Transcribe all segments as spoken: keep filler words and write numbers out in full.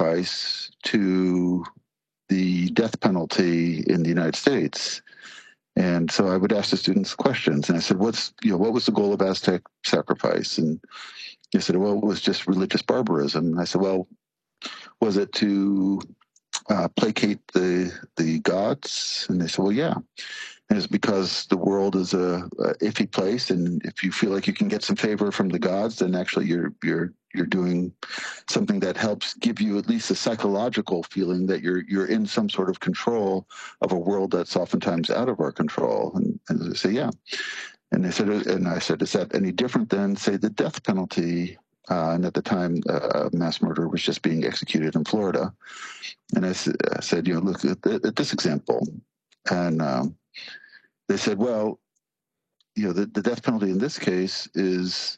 sacrifice to the death penalty in the United States. And so I would ask the students questions, and I said, "What's you know what was the goal of Aztec sacrifice?" And they said, "Well, it was just religious barbarism." And I said, "Well, was it to uh, placate the the gods?" And they said, "Well, yeah." And it's because the world is a, a iffy place, and if you feel like you can get some favor from the gods, then actually you're you're you're doing something that helps give you at least a psychological feeling that you're you're in some sort of control of a world that's oftentimes out of our control. And, and they say, "Yeah." And they said, and I said, "Is that any different than, say, the death penalty?" Uh, and at the time, uh, mass murder was just being executed in Florida. And I, I said, "You know, look at, at this example." And um, they said, "Well, you know, the, the death penalty in this case is,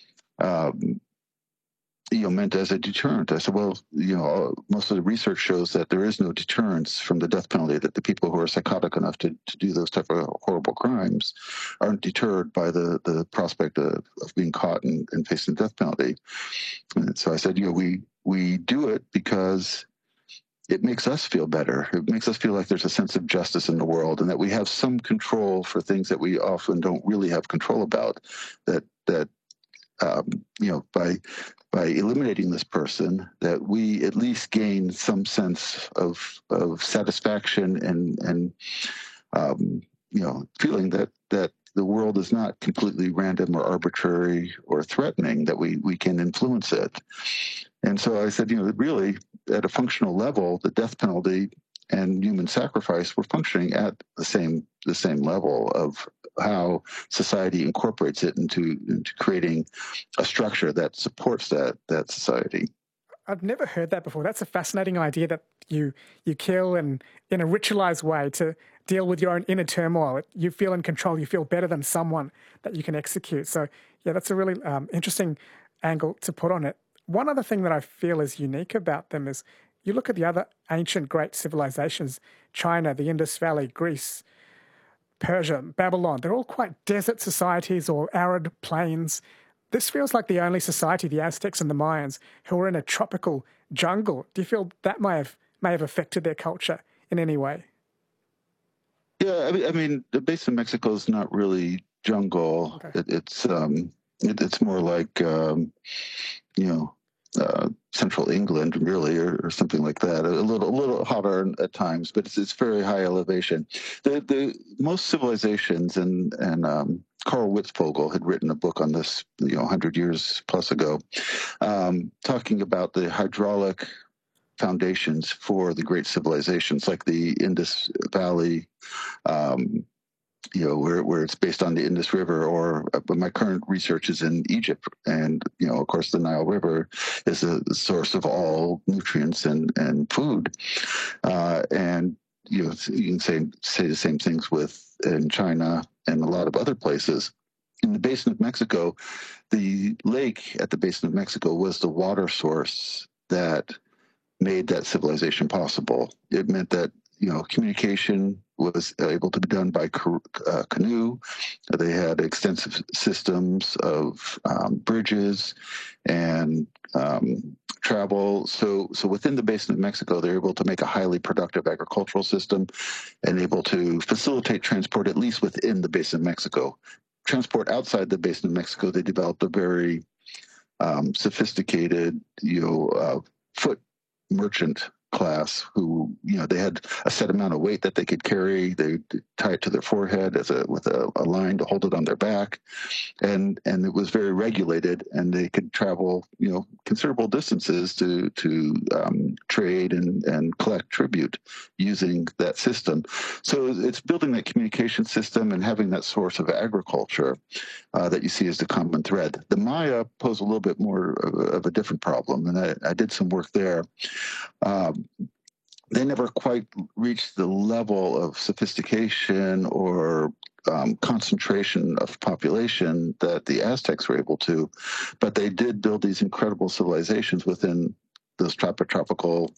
um, you know, meant as a deterrent." I said, "Well, you know, most of the research shows that there is no deterrence from the death penalty, that the people who are psychotic enough to, to do those type of horrible crimes aren't deterred by the, the prospect of, of being caught and, and facing the death penalty." And so I said, "You know, we, we do it because it makes us feel better. It makes us feel like there's a sense of justice in the world, and that we have some control for things that we often don't really have control about. That that um, you know, by by eliminating this person, that we at least gain some sense of of satisfaction and and um, you know, feeling that that the world is not completely random or arbitrary or threatening. That we we can influence it." And so I said, you know, really, at a functional level, the death penalty and human sacrifice were functioning at the same the same level of how society incorporates it into into creating a structure that supports that that society. I've never heard that before. That's a fascinating idea, that you you kill and in a ritualized way to deal with your own inner turmoil. You feel in control. You feel better than someone that you can execute. So yeah, that's a really um, interesting angle to put on it. One other thing that I feel is unique about them is you look at the other ancient great civilizations, China, the Indus Valley, Greece, Persia, Babylon. They're all quite desert societies or arid plains. This feels like the only society, the Aztecs and the Mayans, who are in a tropical jungle. Do you feel that may have may have affected their culture in any way? Yeah, I mean, I mean the basin of Mexico is not really jungle. Okay. It, it's um, it, it's more like um, you know, uh, central England, really, or, or something like that. A little, a little hotter at times, but it's, it's very high elevation. The the most civilizations, and and um, Carl Witzvogel had written a book on this, you know, one hundred years plus ago, um, talking about the hydraulic foundations for the great civilizations, like the Indus Valley. Um, you know, where, where it's based on the Indus River, or uh, but my current research is in Egypt. And, you know, of course, the Nile River is a source of all nutrients and, and food. Uh, and, you know, you can say, say the same things with in China and a lot of other places. In the Basin of Mexico, the lake at the Basin of Mexico was the water source that made that civilization possible. It meant that, you know, communication was able to be done by uh, canoe. They had extensive systems of um, bridges and um, travel. So, so within the Basin of Mexico, they're able to make a highly productive agricultural system and able to facilitate transport, at least within the Basin of Mexico. Transport outside the Basin of Mexico, they developed a very um, sophisticated, you know, uh, foot merchant class who, you know, they had a set amount of weight that they could carry. They tie it to their forehead as a with a, a line to hold it on their back, and and it was very regulated, and they could travel, you know, considerable distances to to um, trade and and collect tribute using that system. So it's building that communication system and having that source of agriculture uh, that you see as the common thread. The Maya pose a little bit more of a, of a different problem, and I, I did some work there. Um, they never quite reached the level of sophistication or um, concentration of population that the Aztecs were able to, but they did build these incredible civilizations within those tropical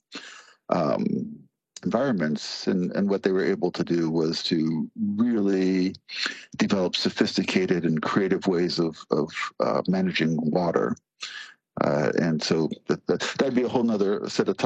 um, environments. And, and what they were able to do was to really develop sophisticated and creative ways of, of uh, managing water. Uh, and so that, that, that'd be a whole nother set of